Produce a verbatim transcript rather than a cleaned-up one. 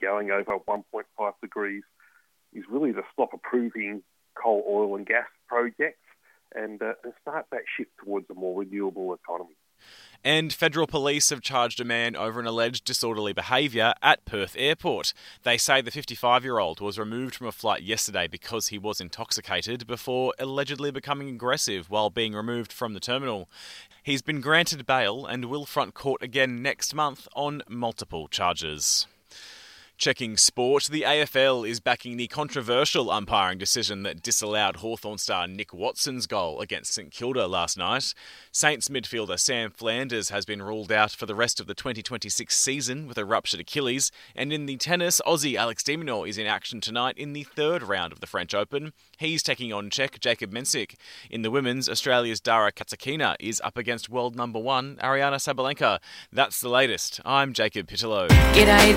going over one point five degrees is really to stop approving coal, oil and gas projects and, uh, and start that shift towards a more renewable economy. And federal police have charged a man over an alleged disorderly behaviour at Perth Airport. They say the fifty-five-year-old was removed from a flight yesterday because he was intoxicated before allegedly becoming aggressive while being removed from the terminal. He's been granted bail and will front court again next month on multiple charges. Checking sport, the A F L is backing the controversial umpiring decision that disallowed Hawthorn star Nick Watson's goal against St Kilda last night. Saints midfielder Sam Flanders has been ruled out for the rest of the twenty twenty-six season with a ruptured Achilles. And in the tennis, Aussie Alex de Minaur is in action tonight in the third round of the French Open. He's taking on Czech Jacob Mensik. In the women's, Australia's Dara Katsakina is up against world number one Ariana Sabalenka. That's the latest. I'm Jacob Pittillo. G'day.